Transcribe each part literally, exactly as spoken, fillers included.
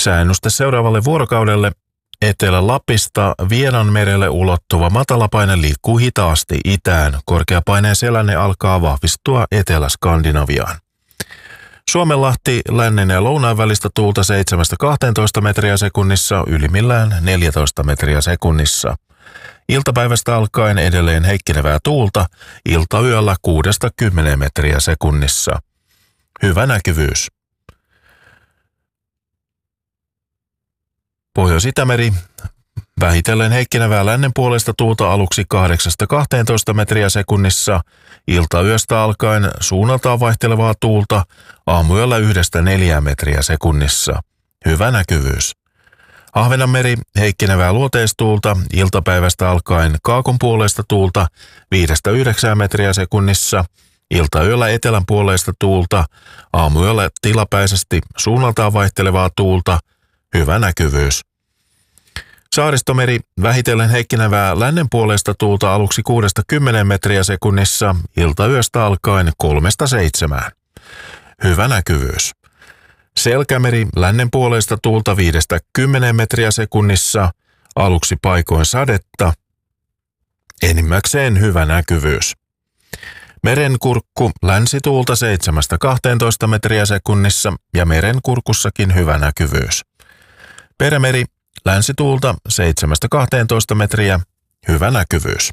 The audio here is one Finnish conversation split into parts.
Sääennuste seuraavalle vuorokaudelle. Etelä-Lapista Vienanmerelle ulottuva matalapaine liikkuu hitaasti itään. Korkeapaineen selänne alkaa vahvistua Etelä-Skandinaviaan. Suomenlahti lännen ja lounaan välistä tuulta seitsemästä kahteentoista metriä sekunnissa, ylimmillään neljätoista metriä sekunnissa. Iltapäivästä alkaen edelleen heikkenevää tuulta, iltayöllä kuudesta kymmeneen metriä sekunnissa. Hyvä näkyvyys. Pohjois-Itämeri. Vähitellen heikkenevää lännen puolesta tuulta aluksi kahdeksasta kahteentoista metriä sekunnissa, iltayöstä alkaen suunnaltaan vaihtelevaa tuulta, aamuyöllä yhdestä neljään metriä sekunnissa. Hyvä näkyvyys. Ahvenanmeri, heikkenevää luoteistuulta, iltapäivästä alkaen kaakon puolesta tuulta viidestä yhdeksään metriä sekunnissa, iltayöllä etelän puolesta tuulta, aamuyöllä tilapäisesti suunnaltaan vaihtelevaa tuulta, hyvä näkyvyys. Saaristomeri, vähitellen heikkenevää lännen puolesta tuulta aluksi kuudesta kymmeneen metriä sekunnissa, iltayöstä alkaen kolmesta seitsemään. Hyvä näkyvyys. Selkämeri, lännen puolesta tuulta viidestä kymmeneen metriä sekunnissa, aluksi paikoin sadetta, enimmäkseen hyvä näkyvyys. Merenkurkku, länsituulta seitsemästä kahteentoista metriä sekunnissa ja merenkurkussakin hyvä näkyvyys. Perämeri, länsituulta seitsemästä kahteentoista metriä, hyvä näkyvyys.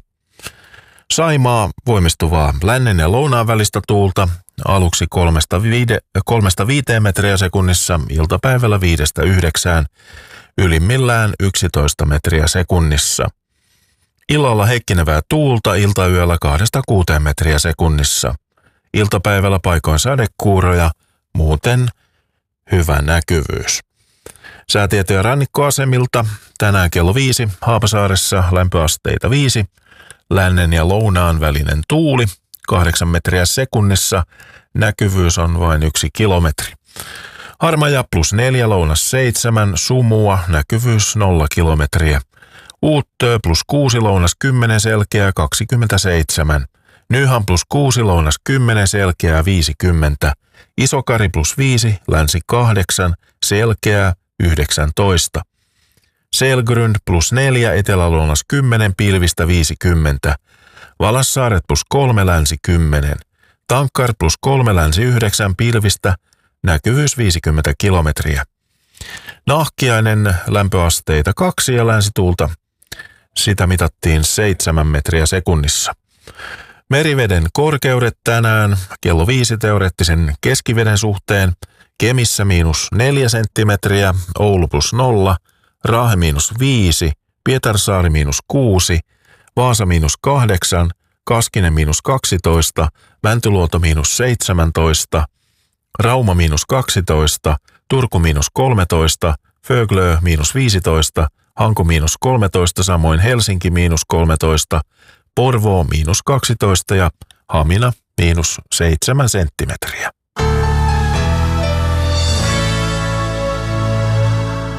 Saimaa, voimistuvaa lännen ja lounaan välistä tuulta, aluksi kolmesta viiteen metriä sekunnissa, iltapäivällä viidestä yhdeksään, ylimmillään yksitoista metriä sekunnissa. Illalla heikkenevää tuulta, iltayöllä kahdesta kuuteen metriä sekunnissa. Iltapäivällä paikoin sadekuuroja, muuten hyvä näkyvyys. Säätietoja rannikkoasemilta. Tänään kello viisi, Haapasaaressa lämpöasteita viisi, lännen ja lounaan välinen tuuli, kahdeksan metriä sekunnissa, näkyvyys on vain yksi kilometri. Harmaja plus neljä, lounas seitsemän, sumua, näkyvyys nolla kilometriä. Uuttö plus kuusi, lounas kymmenen, selkeää kaksikymmentäseitsemän. Nyhan plus kuusi, lounas kymmenen, selkeää viisikymmentä. Isokari plus viisi, länsi kahdeksan, selkeää yhdeksäntoista. Selgrund plus neljä, etelälounas kymmenen, pilvistä viisikymmentä. Valassaaret plus kolme, länsi kymmenen. Tankkar plus kolme, länsi yhdeksän, pilvistä, näkyvyys viisikymmentä kilometriä. Nahkiainen, lämpöasteita kaksi ja länsituulta, sitä mitattiin seitsemän metriä sekunnissa. Meriveden korkeudet tänään kello viisi teoreettisen keskiveden suhteen. Kemissä miinus neljä senttimetriä, Oulu plus nolla, Raahe miinus viisi, Pietarsaari miinus kuusi, Vaasa miinus kahdeksan, Kaskinen miinus kaksitoista, Mäntyluoto miinus seitsemäntoista, Rauma miinus kaksitoista, Turku miinus kolmetoista, Föglö miinus viisitoista, Hanko miinus kolmetoista, samoin Helsinki miinus kolmetoista, Porvoo miinus kaksitoista ja Hamina miinus seitsemän senttimetriä.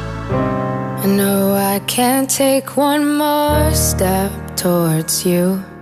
I know I can't take one more step towards you.